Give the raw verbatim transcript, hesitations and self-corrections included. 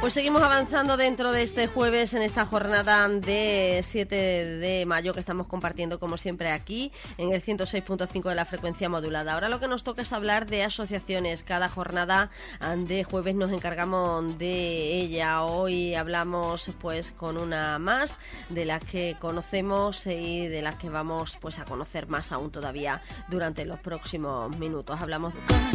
Pues seguimos avanzando dentro de este jueves en esta jornada de siete de mayo que estamos compartiendo como siempre aquí en el ciento seis punto cinco de la frecuencia modulada. Ahora lo que nos toca es hablar de asociaciones. Cada jornada de jueves nos encargamos de ella. Hoy hablamos pues con una más de las que conocemos y de las que vamos pues a conocer más aún todavía durante los próximos minutos. Hablamos de